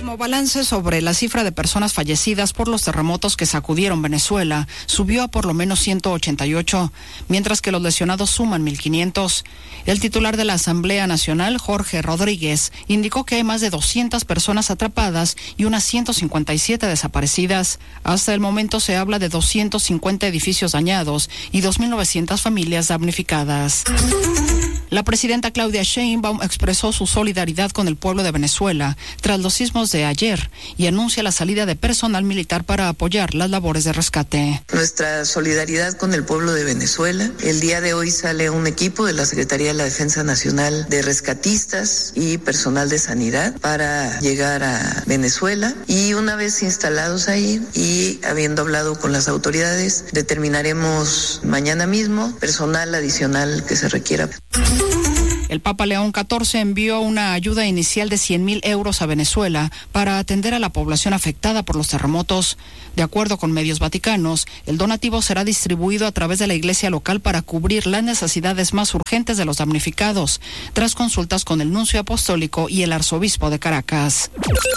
último balance sobre la cifra de personas fallecidas por los terremotos que sacudieron Venezuela subió a por lo menos 188, mientras que los lesionados suman 1,500. El titular de la Asamblea Nacional, Jorge Rodríguez, indicó que hay más de 200 personas atrapadas y unas 157 desaparecidas. Hasta el momento se habla de 250 edificios dañados y 2.900 familias damnificadas. La presidenta Claudia Sheinbaum expresó su solidaridad con el pueblo de Venezuela tras los sismos de ayer y anuncia la salida de personal militar para apoyar las labores de rescate. Nuestra solidaridad con el pueblo de Venezuela. El día de hoy sale un equipo de la Secretaría de la Defensa Nacional de rescatistas y personal de sanidad para llegar a Venezuela, y una vez instalados ahí y habiendo hablado con las autoridades, determinaremos mañana mismo personal adicional que se requiera. El Papa León XIV envió una ayuda inicial de 100,000 euros a Venezuela para atender a la población afectada por los terremotos. De acuerdo con medios vaticanos, el donativo será distribuido a través de la iglesia local para cubrir las necesidades más urgentes de los damnificados, tras consultas con el nuncio apostólico y el arzobispo de Caracas.